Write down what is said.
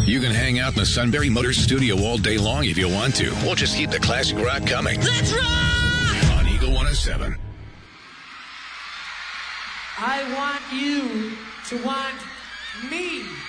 You can hang out in the Sunbury Motors studio all day long if you want to. We'll just keep the classic rock coming. Let's rock! On Eagle 107. I want you to want me.